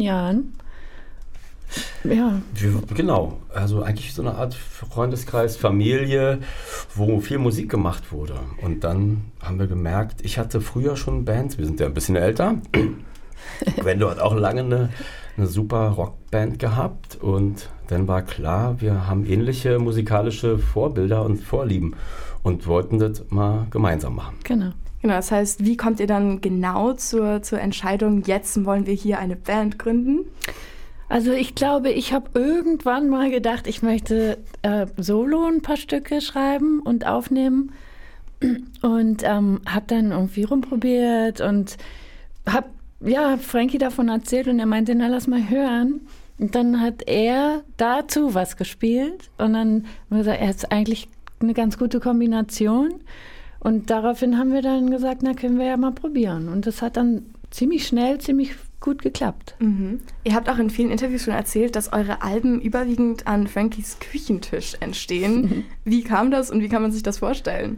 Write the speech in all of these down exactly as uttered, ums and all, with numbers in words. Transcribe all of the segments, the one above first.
Jahren. Ja. Genau, also eigentlich so eine Art Freundeskreis, Familie, wo viel Musik gemacht wurde. Und dann haben wir gemerkt, ich hatte früher schon Bands, wir sind ja ein bisschen älter. Gwendo hat auch lange eine, eine super Rockband gehabt und dann war klar, wir haben ähnliche musikalische Vorbilder und Vorlieben und wollten das mal gemeinsam machen. Genau. Genau, das heißt, wie kommt ihr dann genau zur, zur Entscheidung, jetzt wollen wir hier eine Band gründen? Also ich glaube, ich habe irgendwann mal gedacht, ich möchte äh, solo ein paar Stücke schreiben und aufnehmen und ähm, habe dann irgendwie rumprobiert und habe ja Frankie davon erzählt und er meinte, na lass mal hören. Und dann hat er dazu was gespielt und dann haben wir gesagt, er ist eigentlich eine ganz gute Kombination und daraufhin haben wir dann gesagt, na können wir ja mal probieren und das hat dann ziemlich schnell, ziemlich gut geklappt. Mhm. Ihr habt auch in vielen Interviews schon erzählt, dass eure Alben überwiegend an Frankies Küchentisch entstehen. Mhm. Wie kam das und wie kann man sich das vorstellen?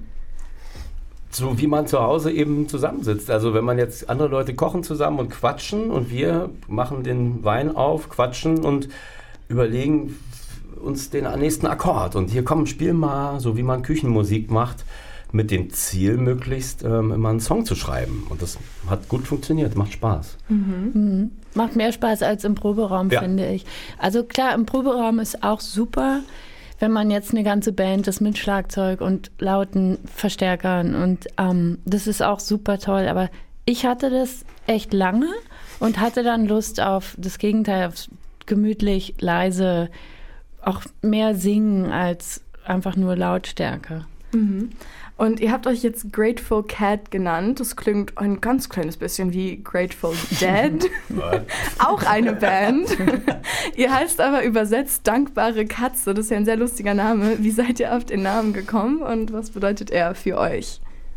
So wie man zu Hause eben zusammensitzt. Also wenn man jetzt, andere Leute kochen zusammen und quatschen und wir machen den Wein auf, quatschen und überlegen uns den nächsten Akkord. Und hier komm, spiel mal, so wie man Küchenmusik macht, mit dem Ziel, möglichst ähm, immer einen Song zu schreiben. Und das hat gut funktioniert, macht Spaß. Mhm. Mhm. Macht mehr Spaß als im Proberaum, ja. Finde ich. Also klar, im Proberaum ist auch super, wenn man jetzt eine ganze Band ist mit Schlagzeug und lauten Verstärkern. Und ähm, das ist auch super toll. Aber ich hatte das echt lange und hatte dann Lust auf das Gegenteil, auf gemütlich, leise, auch mehr singen als einfach nur Lautstärke. Mhm. Und ihr habt euch jetzt Grateful Cat genannt. Das klingt ein ganz kleines bisschen wie Grateful Dead. Auch eine Band. Ihr heißt aber übersetzt Dankbare Katze. Das ist ja ein sehr lustiger Name. Wie seid ihr auf den Namen gekommen und was bedeutet er für euch?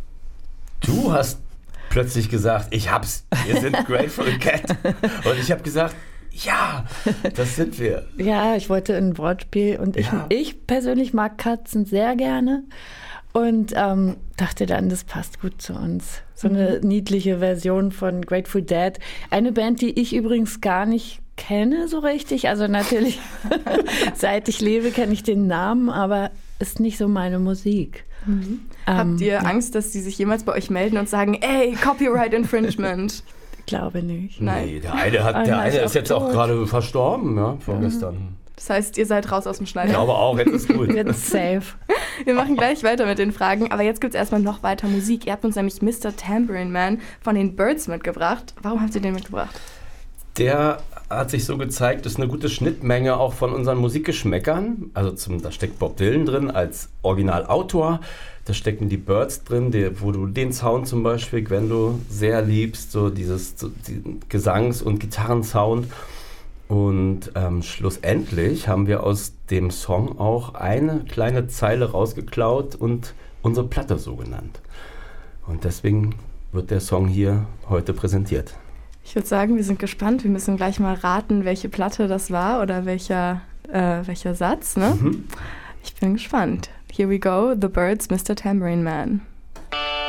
Du hast plötzlich gesagt, ich hab's. Wir sind Grateful Cat. Und ich habe gesagt, ja, das sind wir. Ja, ich wollte ein Wortspiel und ich, ja. ich persönlich mag Katzen sehr gerne. Und ähm, dachte dann, das passt gut zu uns. So eine mhm. niedliche Version von Grateful Dead. Eine Band, die ich übrigens gar nicht kenne so richtig. Also natürlich, seit ich lebe, kenne ich den Namen, aber ist nicht so meine Musik. Mhm. Ähm, Habt ihr ja. Angst, dass die sich jemals bei euch melden und sagen, ey, Copyright Infringement? Ich glaube nicht. Nein, nee, der eine, hat, der eine ist jetzt tot. Auch gerade verstorben, ja, vorgestern. Mhm. Das heißt, ihr seid raus aus dem Schneider. Ich glaube auch, jetzt ist gut. Jetzt safe. Wir machen gleich weiter mit den Fragen, aber jetzt gibt es erstmal noch weiter Musik. Ihr habt uns nämlich Mister Tambourine Man von den Byrds mitgebracht. Warum habt ihr den mitgebracht? Der hat sich so gezeigt, ist eine gute Schnittmenge auch von unseren Musikgeschmäckern. Also zum, da steckt Bob Dylan drin als Originalautor. Da stecken die Byrds drin, die, wo du den Sound zum Beispiel, Gwendo, sehr liebst, so dieses so die Gesangs- und Gitarrensound. Und ähm, schlussendlich haben wir aus dem Song auch eine kleine Zeile rausgeklaut und unsere Platte so genannt. Und deswegen wird der Song hier heute präsentiert. Ich würde sagen, wir sind gespannt. Wir müssen gleich mal raten, welche Platte das war oder welcher, äh, welcher Satz. Ne? Mhm. Ich bin gespannt. Here we go, The Byrds, Mister Tambourine Man.